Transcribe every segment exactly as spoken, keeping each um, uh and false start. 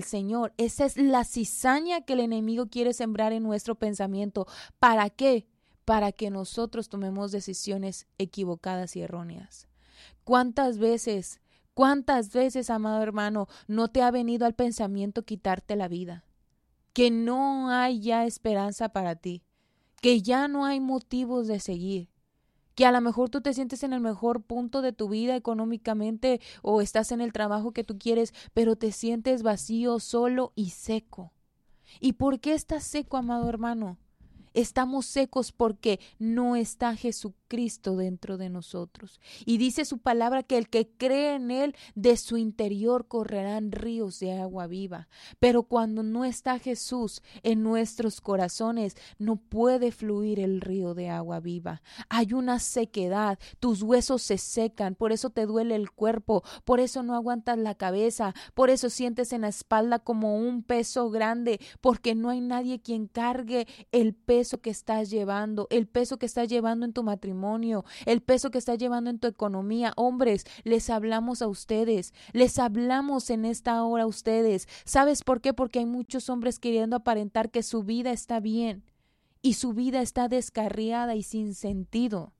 Señor. Esa es la cizaña que el enemigo quiere sembrar en nuestro pensamiento. ¿Para qué? Para que nosotros tomemos decisiones equivocadas y erróneas. ¿Cuántas veces, cuántas veces, amado hermano, no te ha venido al pensamiento quitarte la vida? Que no hay ya esperanza para ti, que ya no hay motivos de seguir, que a lo mejor tú te sientes en el mejor punto de tu vida económicamente o estás en el trabajo que tú quieres, pero te sientes vacío, solo y seco. ¿Y por qué estás seco, amado hermano? Estamos secos porque no está Jesucristo dentro de nosotros. Y dice su palabra que el que cree en Él, de su interior correrán ríos de agua viva. Pero cuando no está Jesús en nuestros corazones, no puede fluir el río de agua viva. Hay una sequedad, tus huesos se secan, por eso te duele el cuerpo, por eso no aguantas la cabeza, por eso sientes en la espalda como un peso grande, porque no hay nadie quien cargue el peso que estás llevando, el peso que estás llevando en tu matrimonio, el peso que estás llevando en tu economía. Hombres, les hablamos a ustedes, les hablamos en esta hora a ustedes. ¿Sabes por qué? Porque hay muchos hombres queriendo aparentar que su vida está bien y su vida está descarriada y sin sentido.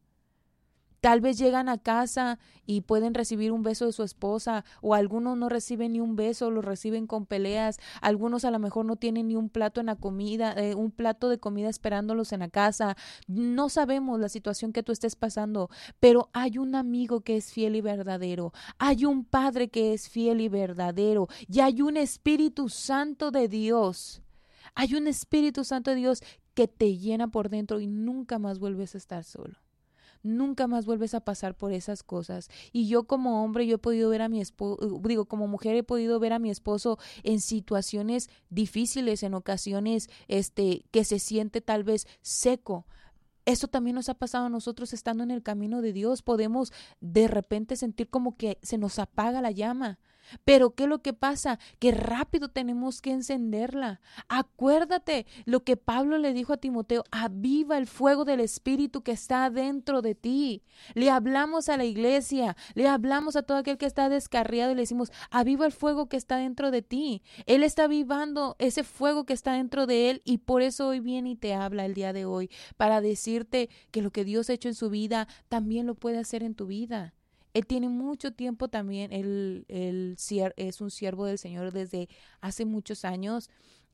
Tal vez llegan a casa y pueden recibir un beso de su esposa, o algunos no reciben ni un beso, lo reciben con peleas. Algunos a lo mejor no tienen ni un plato en la comida, eh, un plato de comida esperándolos en la casa. No sabemos la situación que tú estés pasando, pero hay un amigo que es fiel y verdadero. Hay un Padre que es fiel y verdadero. Y hay un Espíritu Santo de Dios. Hay un Espíritu Santo de Dios que te llena por dentro y nunca más vuelves a estar solo. Nunca más vuelves a pasar por esas cosas. Y yo como hombre, yo he podido ver a mi esposo, digo, como mujer he podido ver a mi esposo en situaciones difíciles, en ocasiones, este, que se siente tal vez seco. Eso también nos ha pasado a nosotros estando en el camino de Dios. Podemos de repente sentir como que se nos apaga la llama. Pero ¿qué es lo que pasa? Que rápido tenemos que encenderla. Acuérdate lo que Pablo le dijo a Timoteo: aviva el fuego del Espíritu que está dentro de ti. Le hablamos a la iglesia, le hablamos a todo aquel que está descarriado y le decimos: aviva el fuego que está dentro de ti. Él está avivando ese fuego que está dentro de él, y por eso hoy viene y te habla el día de hoy, para decirte que lo que Dios ha hecho en su vida también lo puede hacer en tu vida. Él tiene mucho tiempo también, él, él es un siervo del Señor desde hace muchos años,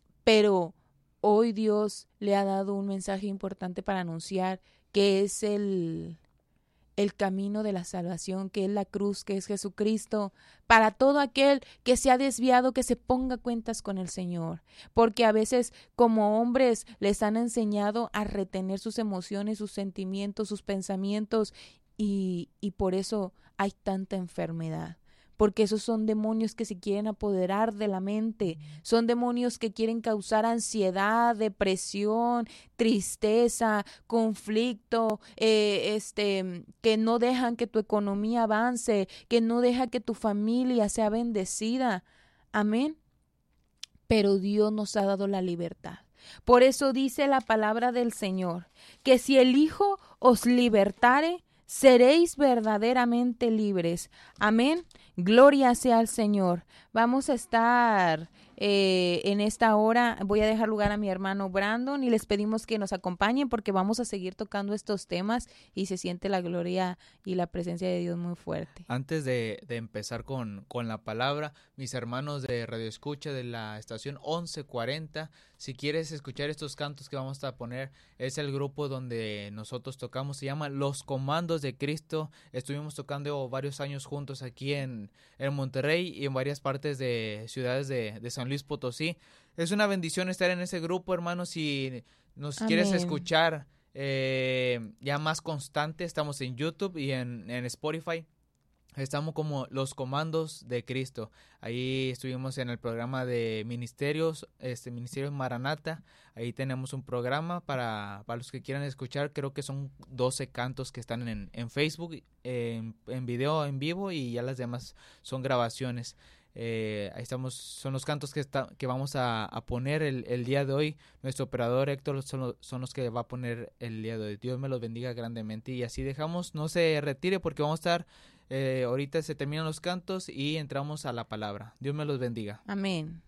pero hoy Dios le ha dado un mensaje importante para anunciar, que es el, el camino de la salvación, que es la cruz, que es Jesucristo, para todo aquel que se ha desviado, que se ponga cuentas con el Señor, porque a veces como hombres les han enseñado a retener sus emociones, sus sentimientos, sus pensamientos, y, y por eso hay tanta enfermedad, porque esos son demonios que se quieren apoderar de la mente, son demonios que quieren causar ansiedad, depresión, tristeza, conflicto, eh, este, que no dejan que tu economía avance, que no deja que tu familia sea bendecida. Amén. Pero Dios nos ha dado la libertad. Por eso dice la palabra del Señor, que si el Hijo os libertare, seréis verdaderamente libres. Amén. Gloria sea al Señor. Vamos a estar eh, en esta hora. Voy a dejar lugar a mi hermano Brandon y les pedimos que nos acompañen, porque vamos a seguir tocando estos temas y se siente la gloria y la presencia de Dios muy fuerte. Antes de, de empezar con, con la palabra, mis hermanos de Radio Escucha de la estación once cuarenta, si quieres escuchar estos cantos que vamos a poner, es el grupo donde nosotros tocamos, se llama Los Comandos de Cristo. Estuvimos tocando varios años juntos aquí en, en Monterrey y en varias partes de ciudades de, de San Luis Potosí. Es una bendición estar en ese grupo, hermanos. Si nos Amén. quieres escuchar eh, ya más constante, estamos en YouTube y en, en Spotify. Estamos como Los Comandos de Cristo. Ahí estuvimos en el programa de ministerios, este Ministerio Maranata. Ahí tenemos un programa para, para los que quieran escuchar. Creo que son doce cantos que están en, en Facebook, en, en video en vivo, y ya las demás son grabaciones. Eh, ahí estamos, son los cantos que está, que vamos a, a poner el, el día de hoy. Nuestro operador Héctor son, lo, son los que va a poner el día de hoy. Dios me los bendiga grandemente, y así dejamos, no se retire, porque vamos a estar, eh, ahorita se terminan los cantos y entramos a la palabra. Dios me los bendiga. Amén.